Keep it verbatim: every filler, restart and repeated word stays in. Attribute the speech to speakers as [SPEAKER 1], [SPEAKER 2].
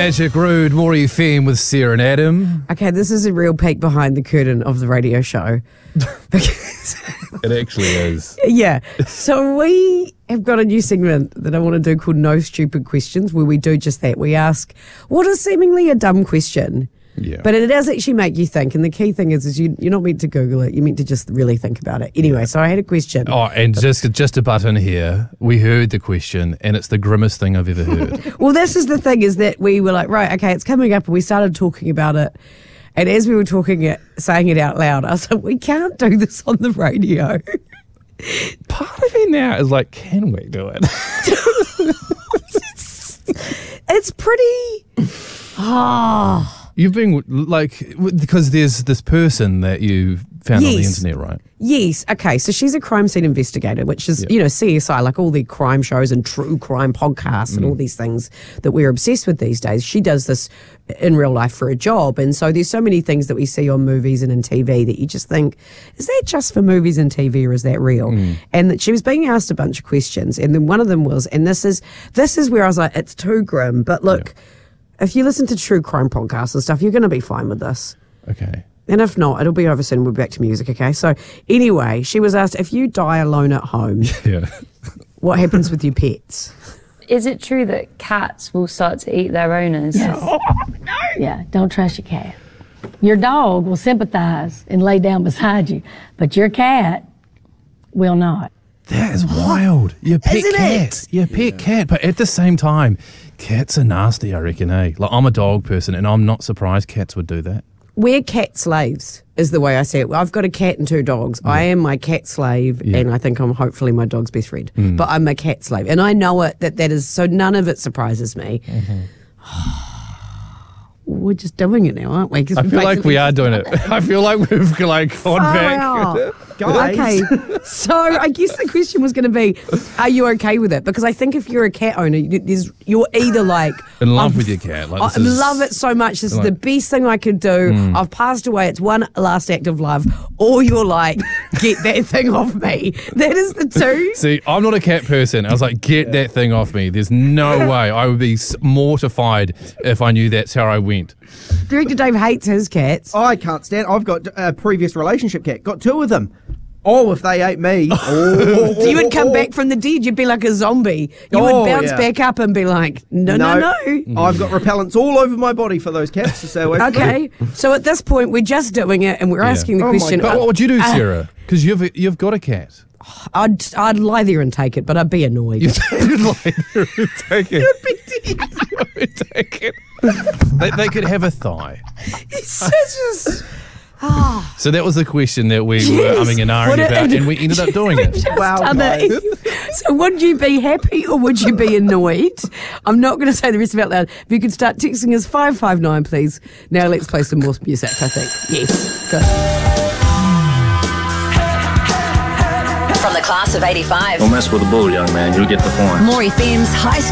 [SPEAKER 1] Magic Road, More F M with Sarah and Adam.
[SPEAKER 2] Okay, this is a real peek behind the curtain of the radio show.
[SPEAKER 1] It actually is.
[SPEAKER 2] Yeah. So we have got a new segment that I want to do called No Stupid Questions, where we do just that. We ask what is seemingly a dumb question,
[SPEAKER 1] Yeah.
[SPEAKER 2] but it does actually make you think. And the key thing is, is you, you're not meant to Google it. You're meant to just really think about it. Anyway, so I had a question.
[SPEAKER 1] Oh, and just just a button here. We heard the question, and it's the grimmest thing I've ever heard.
[SPEAKER 2] Well, this is the thing, is that we were like, right, okay, it's coming up, and we started talking about it. And as we were talking it, saying it out loud, I was like, we can't do this on the radio.
[SPEAKER 1] Part of it now is like, can we do it?
[SPEAKER 2] It's pretty... Oh...
[SPEAKER 1] You've been, like, because there's this person that you found
[SPEAKER 2] Yes.
[SPEAKER 1] on the internet, right?
[SPEAKER 2] Yes. Okay. So she's a crime scene investigator, which is,
[SPEAKER 1] Yep.
[SPEAKER 2] you know, C S I, like all the crime shows and true crime podcasts and all these things that we're obsessed with these days. She does this in real life for a job. And so there's so many things that we see on movies and in T V that you just think, is that just for movies and T V or is that real? And that she was being asked a bunch of questions. And then one of them was, and this is, this is where I was like, it's too grim. But look, if you listen to true crime podcasts and stuff, you're going to be fine with this.
[SPEAKER 1] Okay.
[SPEAKER 2] And if not, it'll be over soon. We'll be back to music, okay? So anyway, she was asked, if you die alone at home,
[SPEAKER 1] Yeah.
[SPEAKER 2] what happens with your pets?
[SPEAKER 3] Is it true that cats will start to eat their owners?
[SPEAKER 4] Yes. Yeah, don't trust your cat. Your dog will sympathize and lay down beside you, but your cat will not.
[SPEAKER 1] That is wild. Your pet
[SPEAKER 2] Isn't
[SPEAKER 1] cat.
[SPEAKER 2] it?
[SPEAKER 1] Your pet cat. But at the same time, cats are nasty, I reckon, eh? Like, I'm a dog person, and I'm not surprised cats would do that.
[SPEAKER 2] We're cat slaves, is the way I say it. I've got a cat and two dogs. I am my cat slave,
[SPEAKER 1] Yeah.
[SPEAKER 2] and I think I'm hopefully my dog's best friend. But I'm a cat slave. And I know it, that that is, so none of it surprises me. We're just doing it now, aren't we? 'Cause
[SPEAKER 1] I
[SPEAKER 2] we
[SPEAKER 1] feel like
[SPEAKER 2] basically
[SPEAKER 1] we are
[SPEAKER 2] just-
[SPEAKER 1] doing it. I feel like we've like gone
[SPEAKER 2] Far
[SPEAKER 1] back.
[SPEAKER 2] out.
[SPEAKER 5] Guys.
[SPEAKER 2] Okay, so I guess the question was going to be, are you okay with it? Because I think if you're a cat owner, you- there's, you're either like...
[SPEAKER 1] In love
[SPEAKER 2] I've-
[SPEAKER 1] with your cat. Like,
[SPEAKER 2] I
[SPEAKER 1] this is-
[SPEAKER 2] love it so much. This is
[SPEAKER 1] like-
[SPEAKER 2] the best thing I could do. I've passed away. It's one last act of love. Or you're like, get that thing off me. That is the two.
[SPEAKER 1] See, I'm not a cat person. I was like, get that thing off me. There's no way. I would be s- mortified if I knew that's how I went.
[SPEAKER 2] Director Dave hates his cats.
[SPEAKER 5] I can't stand. I've got a previous relationship cat. Got two of them. Oh, if they ate me. Oh,
[SPEAKER 2] So you would come back from the dead. You'd be like a zombie. You
[SPEAKER 5] Oh,
[SPEAKER 2] would bounce
[SPEAKER 5] yeah.
[SPEAKER 2] back up and be like, no, no, no.
[SPEAKER 5] I've got repellents all over my body for those cats to stay away from me.
[SPEAKER 2] Okay, so at this point, we're just doing it and we're
[SPEAKER 1] Yeah.
[SPEAKER 2] asking the
[SPEAKER 5] Oh my
[SPEAKER 2] question.
[SPEAKER 1] But
[SPEAKER 2] uh,
[SPEAKER 1] what would you do,
[SPEAKER 2] uh,
[SPEAKER 1] Sarah? Because you've you've got a cat.
[SPEAKER 2] I'd I'd lie there and take it, but I'd be annoyed.
[SPEAKER 1] You'd like take it. You'd take it. They, they could have a thigh.
[SPEAKER 2] It's just, ah,
[SPEAKER 1] So that was the question that we
[SPEAKER 2] Yes.
[SPEAKER 1] were umming and
[SPEAKER 2] What
[SPEAKER 1] ahhing
[SPEAKER 2] it-
[SPEAKER 1] about, and we ended up doing it.
[SPEAKER 5] Wow,
[SPEAKER 2] done
[SPEAKER 5] guys.
[SPEAKER 2] it. So would you be happy or would you be annoyed? I'm not going to say the rest of it out loud. If you could start texting us five five nine, please. Now let's play some more music, I think. Yes, good.
[SPEAKER 6] From the class of eighty-five.
[SPEAKER 7] Don't mess with the bull, young man. You'll get the point.
[SPEAKER 6] More F M's High